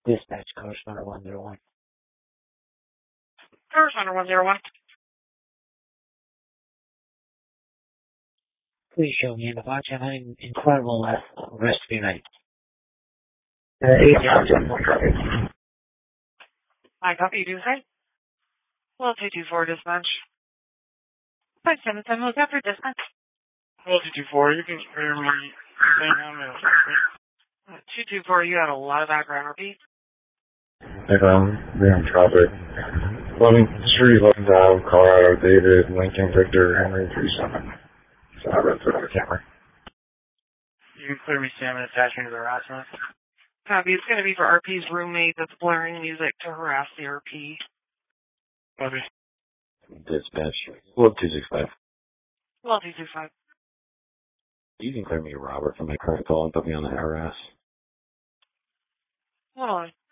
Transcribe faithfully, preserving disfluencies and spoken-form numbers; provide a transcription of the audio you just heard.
Dispatch, correspondent one zero one. Correspondent one zero one. Please show me in the watch. I'm having incredible uh, rest of your night. Uh, eight thousand one traffic. I copy you, do say? Well, two two four dispatch. five seven seven, look out for dispatch. Well, two two four, you can hear me. two two four, you have a lot of background, repeat. Um, we're in traffic. eleven, Street eleven Ave, Colorado, David, Lincoln, Victor, Henry, three seven. So I read through the camera. You can clear me, Sam, and attach me to the harassment. Copy, it's going to be for R P's roommate that's blaring music to harass the R P. Copy. Dispatch. Well, two six five. Well, two two five. You can clear me, Robert, from my current call and put me on the harass. Hold on.